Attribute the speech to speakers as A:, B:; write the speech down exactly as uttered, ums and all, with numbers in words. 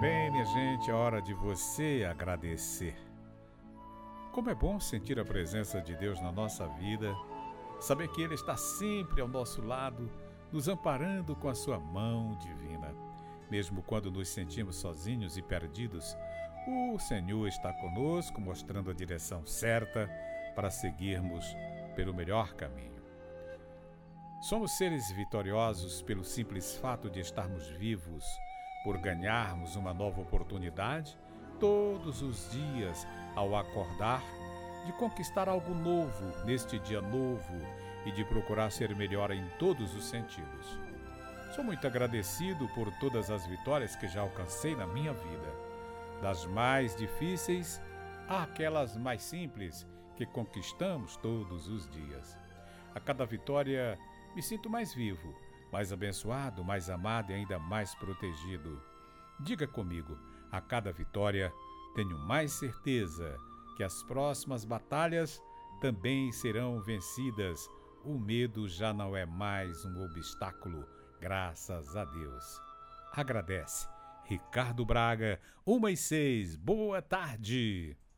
A: Bem, minha gente, é hora de você agradecer. Como é bom sentir a presença de Deus na nossa vida, saber que Ele está sempre ao nosso lado, nos amparando com a sua mão divina. Mesmo quando nos sentimos sozinhos e perdidos, o Senhor está conosco, mostrando a direção certa para seguirmos pelo melhor caminho. Somos seres vitoriosos pelo simples fato de estarmos vivos, por ganharmos uma nova oportunidade todos os dias ao acordar, de conquistar algo novo neste dia novo e de procurar ser melhor em todos os sentidos. Sou muito agradecido por todas as vitórias que já alcancei na minha vida, das mais difíceis àquelas mais simples que conquistamos todos os dias. A cada vitória me sinto mais vivo, mais abençoado, mais amado e ainda mais protegido. Diga comigo, a cada vitória tenho mais certeza que as próximas batalhas também serão vencidas. O medo já não é mais um obstáculo, graças a Deus. Agradece. Ricardo Braga, uma e seis, boa tarde.